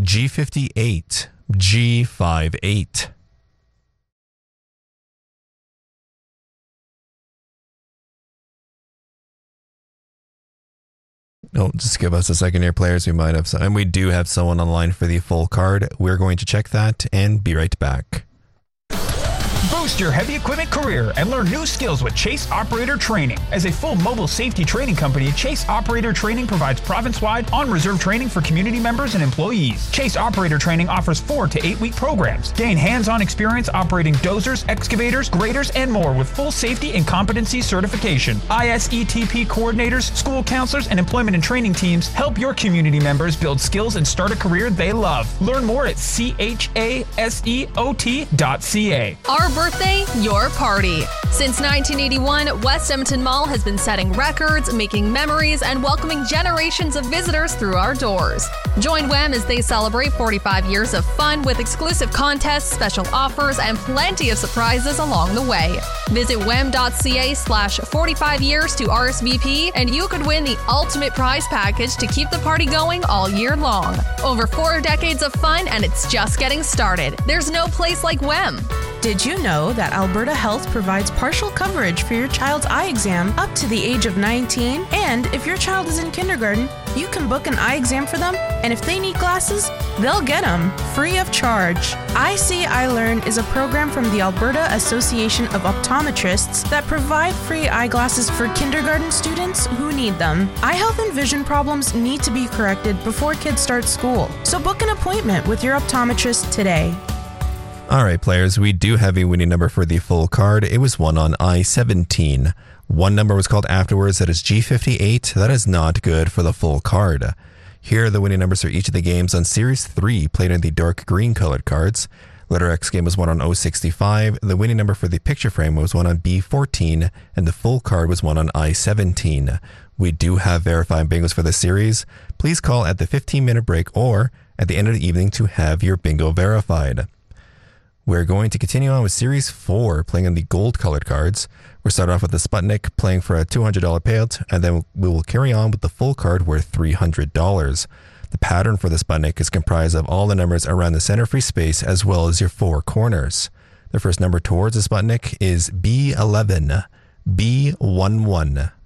G58, G58. No, just give us a second here, players. We might have some, and we do have someone online for the full card. We're going to check that and be right back. Boost your heavy equipment career and learn new skills with Chase Operator Training. As a full mobile safety training company, Chase Operator Training provides province-wide on-reserve training for community members and employees. Chase Operator Training offers 4 to 8 week programs. Gain hands-on experience operating dozers, excavators, graders, and more with full safety and competency certification. ISETP coordinators, school counselors, and employment and training teams help your community members build skills and start a career they love. Learn more at chaseot.ca. Our birthday, your party. Since 1981, West Edmonton Mall has been setting records, making memories, and welcoming generations of visitors through our doors. Join WEM as they celebrate 45 years of fun with exclusive contests, special offers, and plenty of surprises along the way. Visit wem.ca/45 years to RSVP, and you could win the ultimate prize package to keep the party going all year long. Over 4 decades of fun, and it's just getting started. There's no place like WEM. Did you know that Alberta Health provides partial coverage for your child's eye exam up to the age of 19? And if your child is in kindergarten, you can book an eye exam for them, and if they need glasses, they'll get them free of charge. I See, I Learn is a program from the Alberta Association of Optometrists that provide free eyeglasses for kindergarten students who need them. Eye health and vision problems need to be corrected before kids start school, so book an appointment with your optometrist today. All right, players, we do have a winning number for the full card. It was won on I-17. One number was called afterwards. That is G58. That is not good for the full card. Here are the winning numbers for each of the games on Series 3, played in the dark green colored cards. Letter X game was won on O65. The winning number for the picture frame was won on B14, and the full card was won on I-17. We do have verified bingos for the series. Please call at the 15-minute break or at the end of the evening to have your bingo verified. We're going to continue on with Series 4, playing on the gold-colored cards. We'll start off with the Sputnik, playing for a $200 payout, and then we will carry on with the full card worth $300. The pattern for the Sputnik is comprised of all the numbers around the center free space as well as your 4 corners. The first number towards the Sputnik is B11, B11.